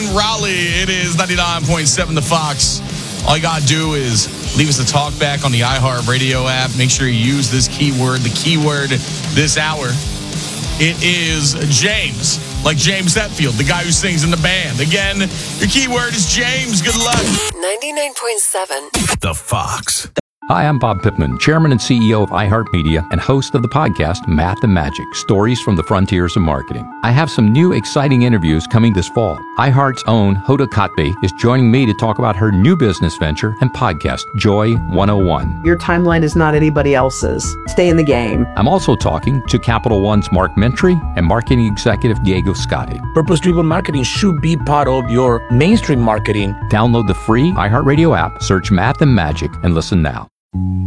Raleigh. It is 99.7 The Fox. All you got to do is leave us a talk back on the iHeartRadio app. Make sure you use this keyword, the keyword this hour. It is James, like James Hetfield, the guy who sings in the band. Again, your keyword is James. Good luck. 99.7 The Fox. Hi, I'm Bob Pittman, Chairman and CEO of iHeartMedia and host of the podcast Math and Magic, Stories from the Frontiers of Marketing. I have some new exciting interviews coming this fall. iHeart's own Hoda Kotb is joining me to talk about her new business venture and podcast, Joy 101. Your timeline is not anybody else's. Stay in the game. I'm also talking to Capital One's Mark Mentry and marketing executive Diego Scotti. Purpose-driven marketing should be part of your mainstream marketing. Download the free iHeartRadio app, search Math and Magic, and listen now.